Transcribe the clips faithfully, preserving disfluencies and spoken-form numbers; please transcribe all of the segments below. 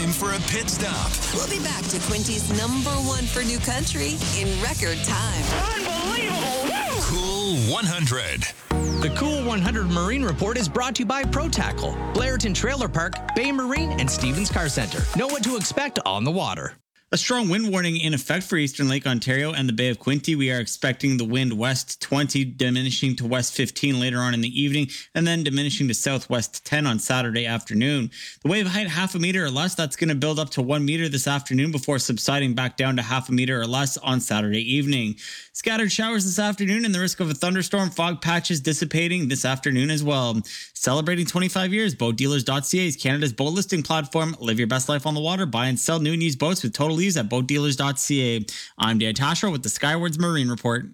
in for a pit stop. We'll be back to Quinty's number one for new country in record time. Unbelievable! Woo! Cool one hundred. The Cool one hundred Marine Report is brought to you by Pro Tackle, Blairton Trailer Park, Bay Marine, and Stevens Car Center. Know what to expect on the water. A strong wind warning in effect for eastern Lake Ontario and the Bay of Quinte. We are expecting the wind west twenty, diminishing to west fifteen later on in the evening, and then diminishing to southwest ten on Saturday afternoon. The wave height half a meter or less, that's going to build up to one meter this afternoon before subsiding back down to half a meter or less on Saturday evening. Scattered showers this afternoon and the risk of a thunderstorm, fog patches dissipating this afternoon as well. Celebrating twenty-five years, boat dealers dot c a is Canada's boat listing platform. Live your best life on the water. Buy and sell new and used boats with total ease at boat dealers dot c a. I'm Dan Tasher with the Skywards Marine Report.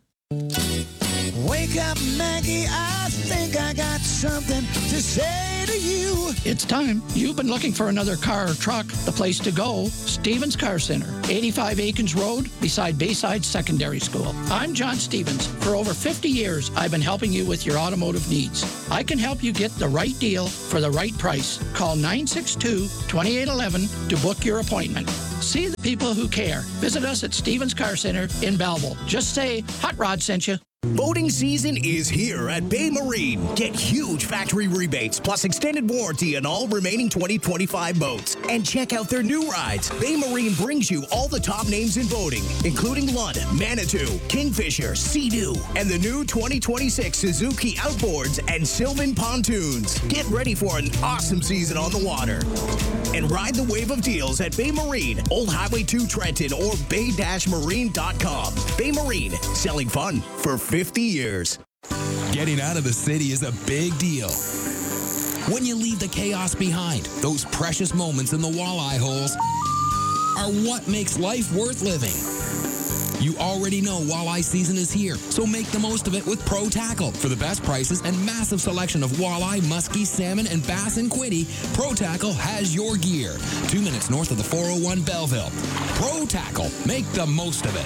Wake up, Maggie, I think I got something to say to you. It's time. You've been looking for another car or truck. The place to go, Stevens Car Center, eighty-five Aikens Road, beside Bayside Secondary School. I'm John Stevens. For over fifty years, I've been helping you with your automotive needs. I can help you get the right deal for the right price. Call nine six two, two eight one one to book your appointment. See the people who care. Visit us at Stevens Car Center in Belleville. Just say, Hot Rod sent you. Boating season is here at Bay Marine. Get huge factory rebates plus extended warranty on all remaining twenty twenty-five boats. And check out their new rides. Bay Marine brings you all the top names in boating, including Lund, Manitou, Kingfisher, Sea-Doo, and the new twenty twenty-six Suzuki Outboards and Sylvan Pontoons. Get ready for an awesome season on the water. And ride the wave of deals at Bay Marine, Old Highway two Trenton, or bay dash marine dot com. Bay Marine, selling fun for fifty years. Getting out of the city is a big deal. When you leave the chaos behind, those precious moments in the walleye holes are what makes life worth living. You already know walleye season is here, so make the most of it with Pro Tackle. For the best prices and massive selection of walleye, muskie, salmon, and bass in Quinte, Pro Tackle has your gear. Two minutes north of the four oh one Belleville. Pro Tackle. Make the most of it.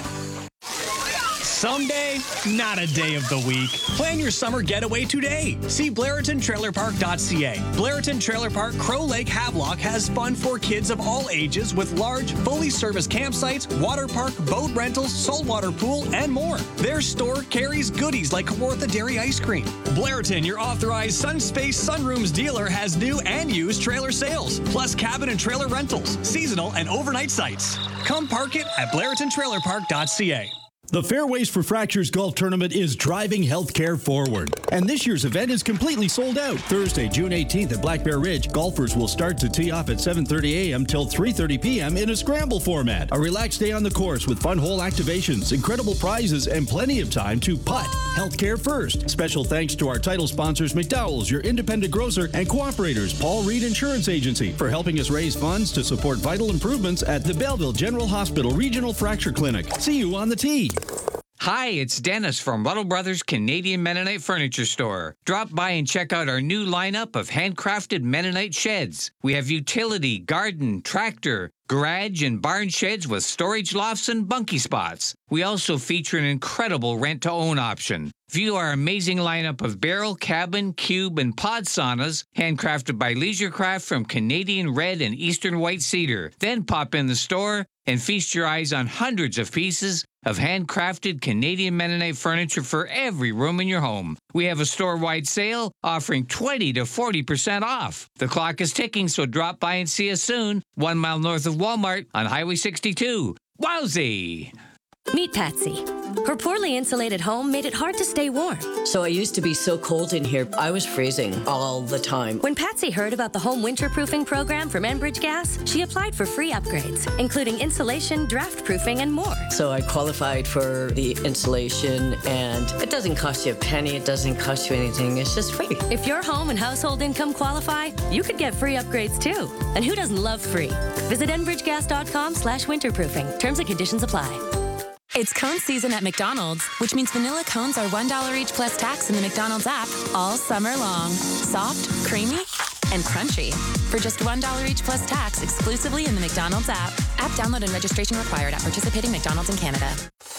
Someday, not a day of the week. Plan your summer getaway today. See Blairton Trailer Park dot c a. Blairton Trailer Park Crow Lake Havelock has fun for kids of all ages with large, fully serviced campsites, water park, boat rentals, saltwater pool, and more. Their store carries goodies like Kawartha Dairy Ice Cream. Blairton, your authorized Sunspace Sunrooms dealer, has new and used trailer sales, plus cabin and trailer rentals, seasonal and overnight sites. Come park it at Blairton Trailer Park dot c a. The Fairways for Fractures Golf Tournament is driving healthcare forward. And this year's event is completely sold out. Thursday, June eighteenth at Black Bear Ridge, golfers will start to tee off at seven thirty a.m. till three thirty p.m. in a scramble format. A relaxed day on the course with fun hole activations, incredible prizes, and plenty of time to putt. Healthcare first. Special thanks to our title sponsors, McDowell's, your independent grocer, and cooperators, Paul Reed Insurance Agency, for helping us raise funds to support vital improvements at the Belleville General Hospital Regional Fracture Clinic. See you on the tee. Hi, it's Dennis from Ruddle Brothers Canadian Mennonite Furniture Store. Drop by and check out our new lineup of handcrafted Mennonite sheds. We have utility, garden, tractor, garage, and barn sheds with storage lofts and bunkie spots. We also feature an incredible rent-to-own option. View our amazing lineup of barrel, cabin, cube, and pod saunas, handcrafted by Leisurecraft from Canadian red and eastern white cedar. Then pop in the store and feast your eyes on hundreds of pieces of handcrafted Canadian Mennonite furniture for every room in your home. We have a store-wide sale offering twenty to forty percent off. The clock is ticking, so drop by and see us soon. One mile north of Walmart on Highway sixty-two. Wowzee! Meet Patsy. Her poorly insulated home made it hard to stay warm. So I used to be so cold in here, I was freezing all the time. When Patsy heard about the home winterproofing program from Enbridge Gas, she applied for free upgrades, including insulation, draft-proofing, and more. So I qualified for the insulation, and it doesn't cost you a penny, it doesn't cost you anything, it's just free. If your home and household income qualify, you could get free upgrades too. And who doesn't love free? Visit enbridge gas dot com slash winterproofing. Terms and conditions apply. It's cone season at McDonald's, which means vanilla cones are one dollar each plus tax in the McDonald's app all summer long. Soft, creamy, and crunchy. For just one dollar each plus tax exclusively in the McDonald's app. App download and registration required at participating McDonald's in Canada.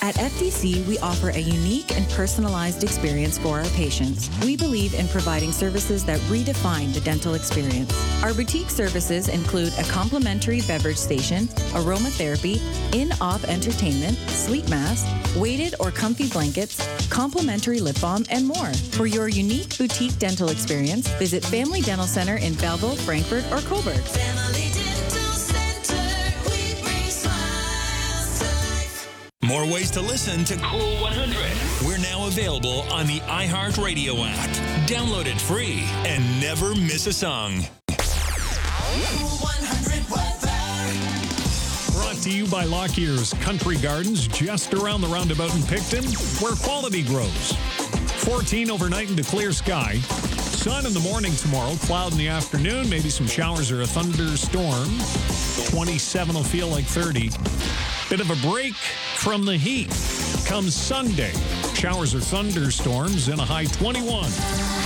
At F D C, we offer a unique and personalized experience for our patients. We believe in providing services that redefine the dental experience. Our boutique services include a complimentary beverage station, aromatherapy, in-op entertainment, sleep mask, weighted or comfy blankets, complimentary lip balm, and more. For your unique boutique dental experience, visit Family Dental Center in Belleville, Frankfurt, or Cobourg. Family Dental Center, we bring smiles to life. More ways to listen to Cool one hundred. We're now available on the iHeartRadio app. Download it free and never miss a song. Cool one hundred weather. Brought to you by Lockyear's Country Gardens, just around the roundabout in Picton, where quality grows. fourteen overnight into clear sky. Sun in the morning tomorrow, cloud in the afternoon, maybe some showers or a thunderstorm. twenty-seven will feel like thirty. Bit of a break from the heat comes Sunday. Showers or thunderstorms and a high twenty-one.